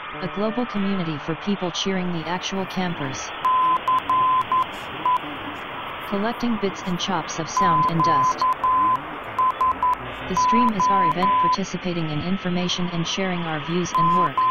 A global community for people cheering the actual campers. Collecting bits and chops of sound and dust. The stream is our event, participating in information and sharing our views and work.